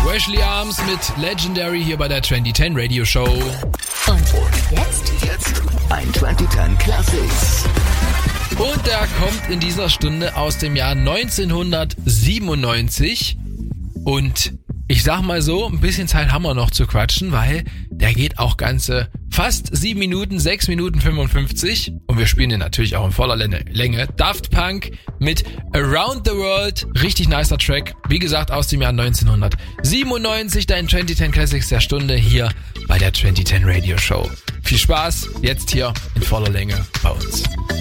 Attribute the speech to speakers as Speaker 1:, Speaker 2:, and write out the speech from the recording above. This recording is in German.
Speaker 1: Wesley Arms mit Legendary hier bei der 2010 Radio Show.
Speaker 2: Und jetzt ein 2010 Classics.
Speaker 1: Und der kommt in dieser Stunde aus dem Jahr 1997. Und ich sag mal so, ein bisschen Zeit haben wir noch zu quatschen, weil der geht auch ganze fast 7 Minuten, 6 Minuten 55. Und wir spielen den natürlich auch in voller Länge. Daft Punk mit Around the World. Richtig nicer Track. Wie gesagt, aus dem Jahr 1997. Dein 2010 Classics der Stunde hier bei der 2010 Radio Show. Viel Spaß jetzt hier in voller Länge bei uns.